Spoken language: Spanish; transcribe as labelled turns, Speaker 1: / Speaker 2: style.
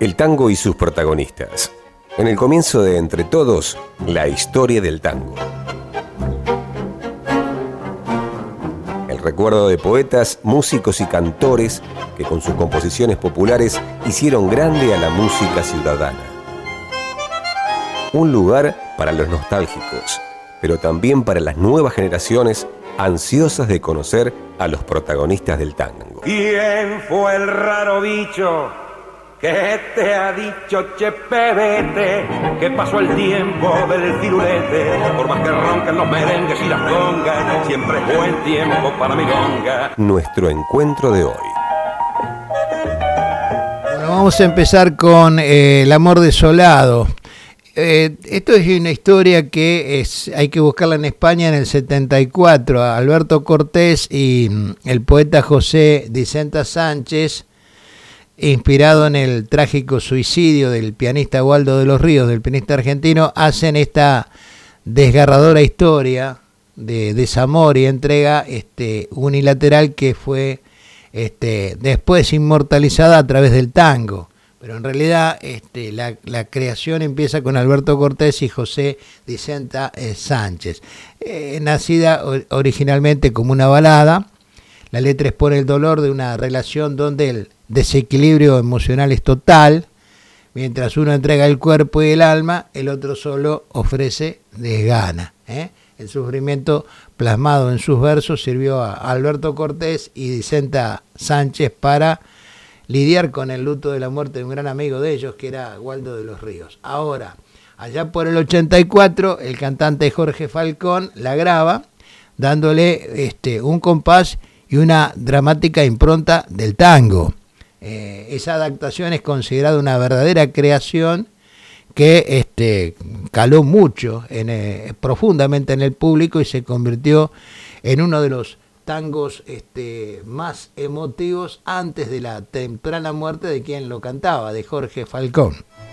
Speaker 1: El tango y sus protagonistas. En el comienzo de Entre Todos, la historia del tango. El recuerdo de poetas, músicos y cantores que con sus composiciones populares hicieron grande a la música ciudadana. Un lugar para los nostálgicos, pero también para las nuevas generaciones ansiosas de conocer a los protagonistas del tango.
Speaker 2: ¿Quién fue el raro bicho que te ha dicho, che pebete, que pasó el tiempo del firulete? Por más que ronquen los merengues y las congas, siempre es buen tiempo para milonga.
Speaker 1: Nuestro encuentro de hoy.
Speaker 3: Bueno, vamos a empezar con El amor desolado. Esto es una historia que hay que buscarla en España en el 74. Alberto Cortés y el poeta José Dicenta Sánchez, inspirado en el trágico suicidio del pianista Waldo de los Ríos, del pianista argentino, hacen esta desgarradora historia de desamor y entrega unilateral que fue después inmortalizada a través del tango. Pero en realidad la creación empieza con Alberto Cortés y José Dicenta Sánchez. Nacida originalmente como una balada, la letra expone el dolor de una relación donde el desequilibrio emocional es total. Mientras uno entrega el cuerpo y el alma, el otro solo ofrece desgana. El sufrimiento plasmado en sus versos sirvió a Alberto Cortés y Dicenta Sánchez para lidiar con el luto de la muerte de un gran amigo de ellos, que era Waldo de los Ríos. Ahora, allá por el 84, el cantante Jorge Falcón la graba, dándole un compás y una dramática impronta del tango. Esa adaptación es considerada una verdadera creación que caló mucho, profundamente en el público, y se convirtió en uno de los tangos más emotivos antes de la temprana muerte de quien lo cantaba, de Jorge Falcón.